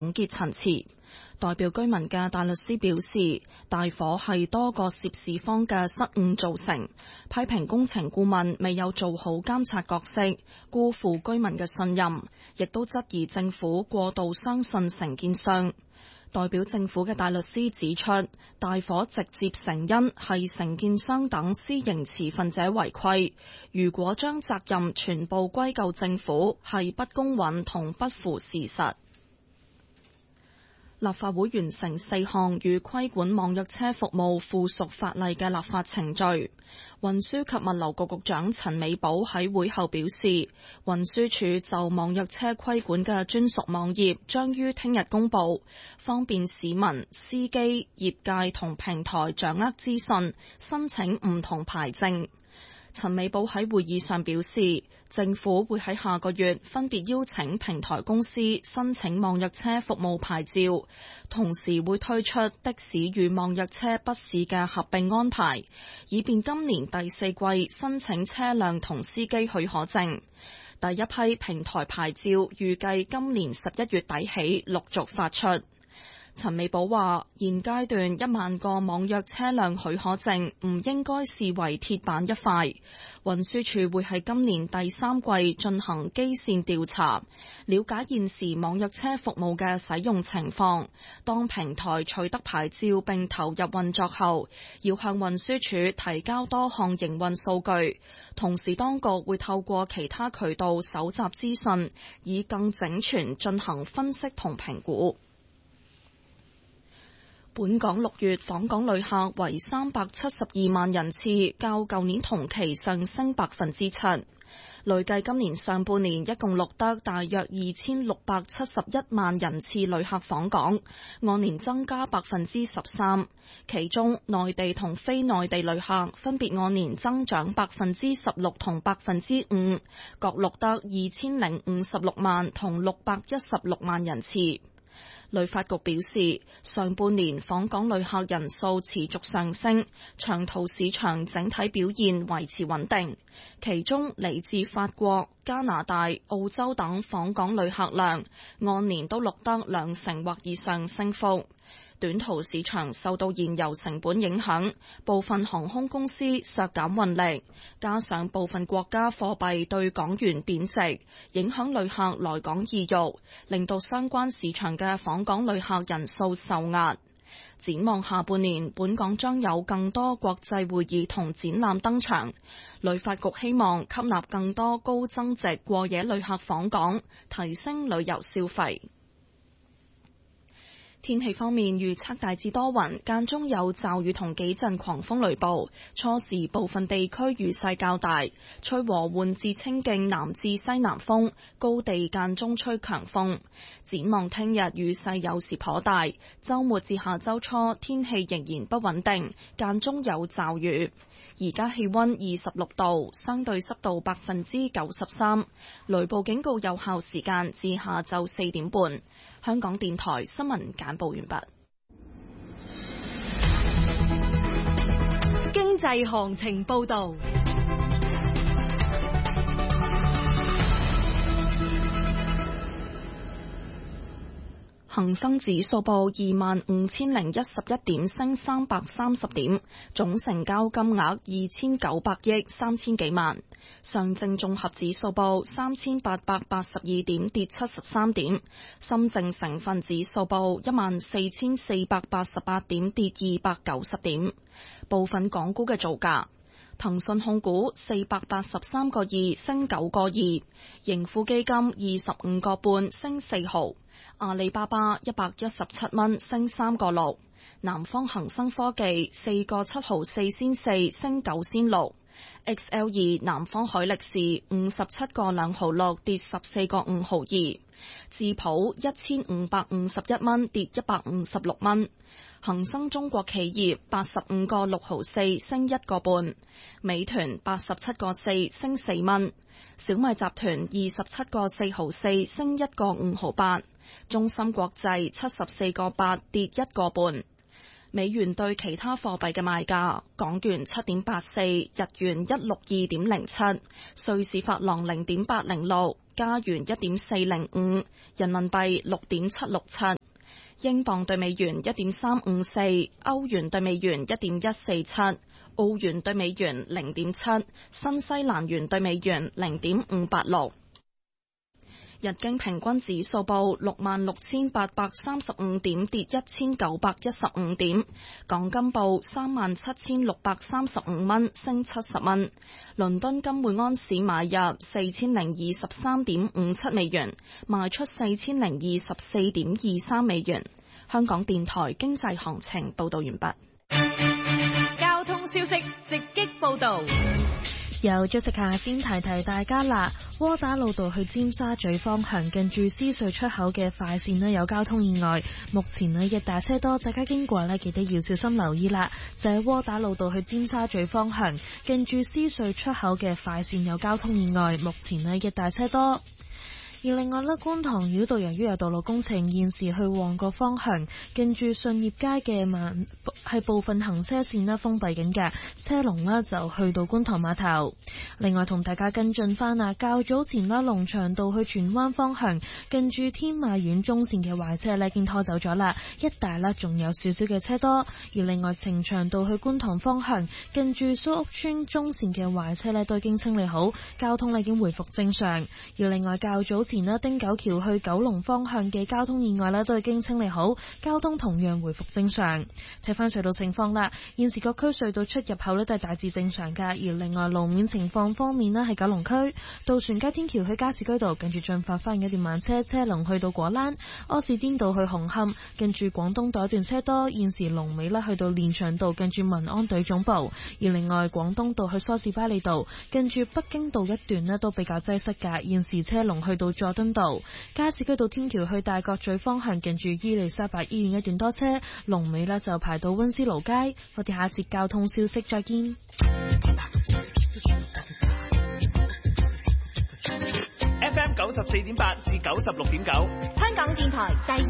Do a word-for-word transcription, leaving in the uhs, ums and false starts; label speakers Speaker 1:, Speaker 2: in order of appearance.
Speaker 1: 總結陳詞。代表居民嘅大律師表示，大火係多個涉事方嘅失誤造成，批評工程顧問未有做好監察角色，辜負居民嘅信任，亦都質疑政府過度相信承建商。代表政府嘅大律師指出，大火直接成因係承建商等私營持份者違規，如果將責任全部歸咎政府，係不公允同不符事實。立法會完成四項與規管網約車服務附屬法例嘅立法程序。運輸及物流局局長陳美寶喺會後表示，運輸署就網約車規管嘅專屬網頁將於聽日公佈，方便市民、司機、業界同平台掌握資訊，申請唔同牌證。陳美寶喺會議上表示，政府會喺下個月分別邀請平台公司申請網約車服務牌照，同時會推出的士與網約車筆試嘅合併安排，以便今年第四季申請車輛同司機許可證。第一批平台牌照預計今年十一月底起陸續發出。陳美寶話：現階段一萬個網約車輛許可證唔應該視為鐵板一塊，運輸署會喺今年第三季進行基線調查，了解現時網約車服務嘅使用情況。當平台取得牌照並投入運作後，要向運輸署提交多項營運數據，同時當局會透過其他渠道搜集資訊，以更整全進行分析同評估。本港六月訪港旅客為三百七十二萬人次，較舊年同期上升百分之七。累計今年上半年一共錄得大約二千六百七十一萬人次旅客訪港，按年增加百分之十三。其中內地同非內地旅客分別按年增長百分之十六同百分之五，各錄得二千零五十六萬同六百一十六萬人次。旅發局表示，上半年訪港旅客人數持續上升，長途市場整體表現維持穩定。其中嚟自法國、加拿大、澳洲等訪港旅客量按年都錄得兩成或以上升幅。短途市場受到燃油成本影響，部分航空公司削減運力，加上部分國家貨幣對港元貶值，影響旅客來港意欲，令到相關市場嘅訪港旅客人數受壓。展望下半年，本港將有更多國際會議同展覽登場，旅發局希望吸納更多高增值過夜旅客訪港，提升旅遊消費。天氣方面，預測大致多雲，間中有驟雨同幾陣狂風雷暴，初時部分地區雨勢較大，吹和緩至清勁南至西南風，高地間中吹強風。展望聽日雨勢有時頗大，週末至下週初天氣仍然不穩定，間中有驟雨。而家氣溫二十六度，相對濕度百分之九十三，雷暴警告有效時間至下晝四點半。香港電台新聞簡報完畢。
Speaker 2: 經濟行情報道。
Speaker 1: 恒生指數報二萬五千零一十一點，升三百三十點，總成交金額二千九百億三千幾萬。上證綜合指數報三千八百八十二點，跌七十三點。深證成分指數報一萬四千四百八十八點，跌二百九十點。部分港股嘅造價：騰訊控股四百八十三個二，升九個二；盈富基金二十五個半，升四毫。阿里巴巴一百一十七蚊，升三個六；南方恒生科技四個七毫四仙四，升九仙六；X L 二南方海力士五十七個兩毫六，跌十四個五毫二；智普一千五百五十一蚊，跌一百五十六蚊；恒生中國企業八十五個六毫四，升一個半；美團八十七個四，升四蚊；小米集團二十七個四毫四，升一個五毫八。中芯國際七十四個八，跌一個半。美元對其他貨幣嘅賣價：港元七點八四，日元一六二點零七，瑞士法郎零點八零六， 加元一點四零五，人民幣六點七六七，英鎊對美元一點三五四，歐元對美元一點一四七，澳元對美元零點七，新西蘭元對美元零點五八六。日經平均指數報六萬六千八百三十五點，跌一千九百一十五點。港金報三萬七千六百三十五蚊，升七十蚊。倫敦金每安士買入四千零二十三點五七美元，賣出四千零二十四點二三美元。香港電台經濟行情報道完畢。
Speaker 2: 交通消息直擊報道。
Speaker 3: 由早食下先提提大家啦，窩打老道去尖沙咀方向近住獅隧出口嘅快線呢有交通意外，目前呢一大車多，大家經過呢記得要小心留意啦。就係窩打老道去尖沙咀方向近住獅隧出口嘅快線有交通意外，目前呢一大車多。而另外呢，觀塘繞道由於有道路工程，現時去旺角方向近住順業街嘅慢係部分行車線呢封閉緊嘅，車龍呢就去到觀塘碼頭。另外同大家跟進翻啊，較早前呢，龍翔道去荃灣方向近住天馬苑中線嘅壞車呢已經拖走咗啦，一帶呢仲有少少嘅車多。而另外呈祥道去觀塘方向近住蘇屋村中線嘅壞車呢都已經清理好，交通呢已經回復正常。而另外較早前呢，汀九橋去九龍方向嘅交通意外呢都已經清理好，交通同樣回復正常。睇翻隧道情況啦，現時各區隧道出入口呢都係大致正常噶。而另外路面情況方面呢，喺九龍區渡船街天橋去加士居道近住進發花園一段慢車，車龍去到果欄；柯士甸道去紅磡近住廣東道一段車多，現時龍尾呢去到連翔道近住民安隊總部。而另外廣東道去梳士巴利道近住北京道一段呢都比較擠塞噶，現時車龍去到佐敦道。加士居道天橋去大角咀方向近住伊利沙伯醫院一段多車，龍尾呢就排到溫思勞街。我哋下一節交通消息再見。
Speaker 4: F M 九十四點八至九十六點九，
Speaker 2: 香港電台第